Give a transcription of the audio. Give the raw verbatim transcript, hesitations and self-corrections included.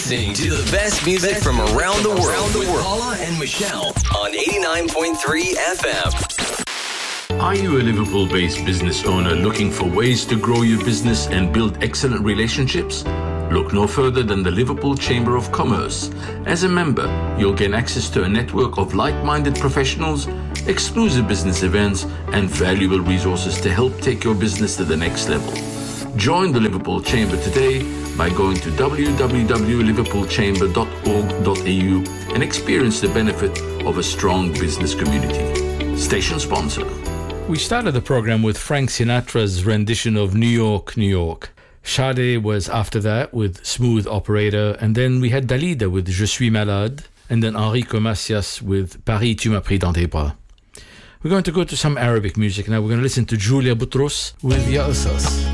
listening to the best music from around the world with Paula and Michelle on eighty-nine point three F M. Are you a Liverpool-based business owner looking for ways to grow your business and build excellent relationships? Look no further than the Liverpool Chamber of Commerce. As a member, you'll gain access to a network of like-minded professionals, exclusive business events, and valuable resources to help take your business to the next level. Join the Liverpool Chamber today by going to w w w dot liverpool chamber dot org dot a u and experience the benefit of a strong business community. Station sponsor. We started the program with Frank Sinatra's rendition of New York, New York. Sade was after that with Smooth Operator, and then we had Dalida with Je suis malade, and then Enrico Macias with Paris tu m'as pris dans tes bras. We're going to go to some Arabic music now. We're going to listen to Julia Boutros with Ya Usas.